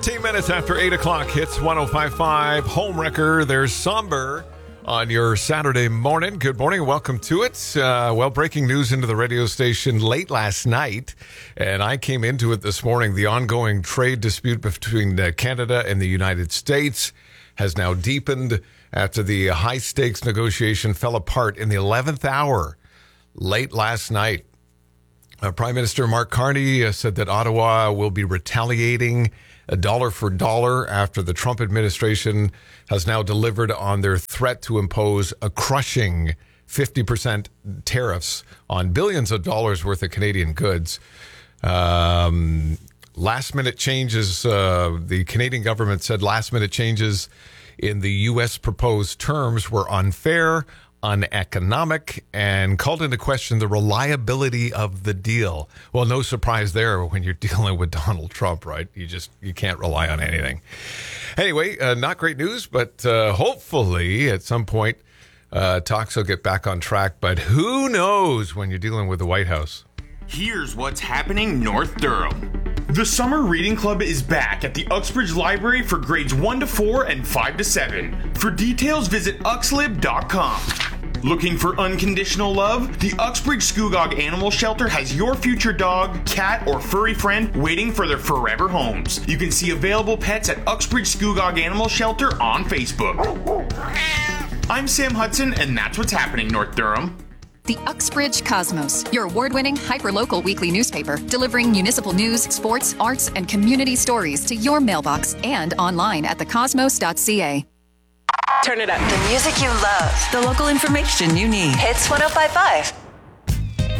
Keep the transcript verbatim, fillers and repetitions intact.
fifteen minutes after eight o'clock, hits one oh five point five Home Wrecker. There's Somber on your Saturday morning. Good morning. Welcome to it. Uh, well, breaking news into the radio station late last night, and I came into it this morning. The ongoing trade dispute between uh, Canada and the United States has now deepened after the high-stakes negotiation fell apart in the eleventh hour late last night. Uh, Prime Minister Mark Carney uh, said that Ottawa will be retaliating a dollar for dollar after the Trump administration has now delivered on their threat to impose a crushing fifty percent tariffs on billions of dollars worth of Canadian goods. Um, last minute changes, uh, the Canadian government said last minute changes in the U S proposed terms were unfair, uneconomic, and called into question the reliability of the deal. Well, no surprise there when you're dealing with Donald Trump, right? You just, you can't rely on anything. Anyway, uh, not great news, but uh, hopefully at some point uh, talks will get back on track. But who knows when you're dealing with the White House? Here's what's happening North Durham. The Summer Reading Club is back at the Uxbridge Library for grades one to four and five to seven. For details, visit uxlib dot com. Looking for unconditional love? The Uxbridge Scugog Animal Shelter has your future dog, cat, or furry friend waiting for their forever homes. You can see available pets at Uxbridge Scugog Animal Shelter on Facebook. I'm Sam Hudson, and that's what's happening North Durham. The Uxbridge Cosmos, your award-winning hyper-local weekly newspaper, delivering municipal news, sports, arts, and community stories to your mailbox and online at the cosmos dot c a. Turn it up. The music you love. The local information you need. Hits one oh five point five.